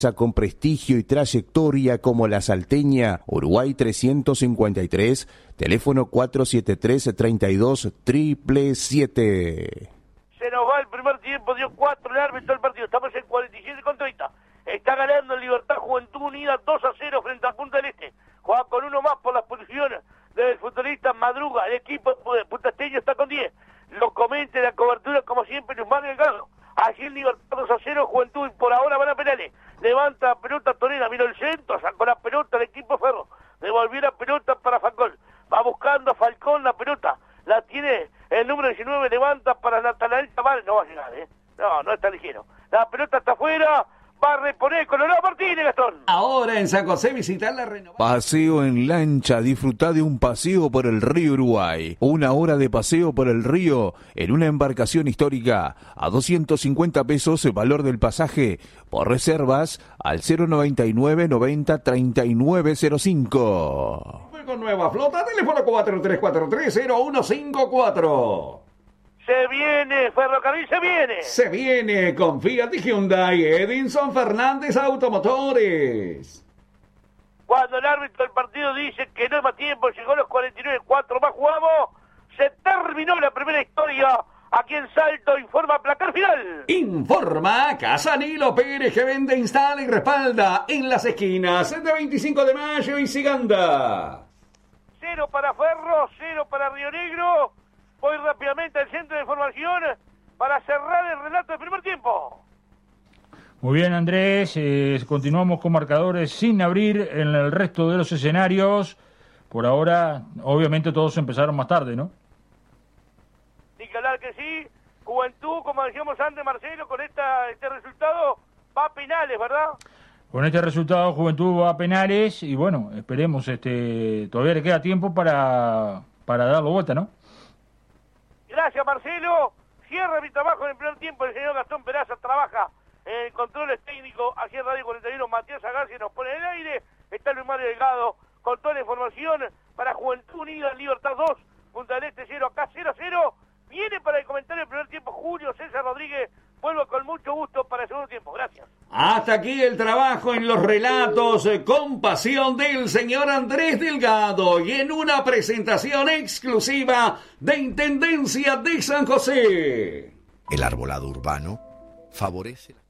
con prestigio y trayectoria como la Salteña, Uruguay 353, teléfono 473-32-777. Se nos va el primer tiempo, dio 4 el árbitro del partido, estamos en 47-30. Está ganando el Libertad Juventud Unida 2-0 frente a Punta del Este. Juega con uno más por las posiciones del futbolista Madruga. El equipo de Puntasteño está con 10. Lo comente la cobertura como siempre Guzmán Delgado. Allí el Libertad 2-0, Juventud, y por ahora van a penales. Levanta la pelota Torena, vino el centro, sacó la pelota el equipo Ferro. Devolvió la pelota para Falcón. Va buscando a Falcón la pelota. La tiene el número 19, levanta para Natanael Tavares. No va a llegar, No está ligero. La pelota está afuera. Va a reponer Colorado Martínez, Gastón. Ahora en San José visitar la renovada. Paseo en lancha, disfruta de un paseo por el río Uruguay. 1 hora de paseo por el río en una embarcación histórica. A 250 pesos el valor del pasaje. Por reservas al 099 90 3905. Con nueva flota, teléfono 43430154. Se viene, Ferrocarril se viene. Se viene con Fiat y Hyundai, Edinson Fernández Automotores. Cuando el árbitro del partido dice que no hay más tiempo, llegó a los 49, 4 más jugamos, se terminó la primera historia. Aquí en Salto informa placar final. Informa Casanilo Pérez, que vende, instala y respalda en las esquinas de 25 de mayo y Siganda. 0 para Ferro, 0 para Río Negro. Voy rápidamente al centro de información para cerrar el relato del primer tiempo. Muy bien, Andrés. Continuamos con marcadores sin abrir en el resto de los escenarios. Por ahora, obviamente todos empezaron más tarde, ¿no? Ni que hablar que sí. Juventud, como decíamos antes, Marcelo, con este resultado va a penales, ¿verdad? Con este resultado, Juventud va a penales y bueno, esperemos, todavía le queda tiempo para darlo vuelta, ¿no? Gracias, Marcelo. Cierra mi trabajo en el primer tiempo. El señor Gastón Peraza trabaja en controles técnicos. Aquí en Radio 41, Matías Agarci nos pone en el aire. Está Luis Mario Delgado con toda la información para Juventud Unida, Libertad 2, Punta del Este 0, acá 0-0. Viene para el comentario del primer tiempo Julio César Rodríguez. Vuelvo con mucho gusto para el segundo tiempo. Gracias. Hasta aquí el trabajo en los relatos con pasión del señor Andrés Delgado y en una presentación exclusiva de Intendencia de San José. El arbolado urbano favorece